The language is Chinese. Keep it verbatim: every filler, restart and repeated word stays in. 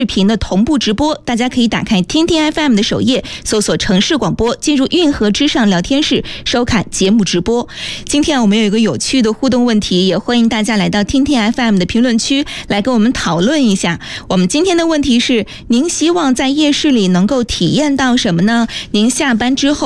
视频的同步直播，大家可以打开听听 F M 的首页，搜索城市广播，进入运河之上聊天室，收看节目直播。今天啊，我们有一个有趣的互动问题，也欢迎大家来到听听 F M 的评论区来跟我们讨论一下。我们今天的问题是：您希望在夜市里能够体验到什么呢？您下班之后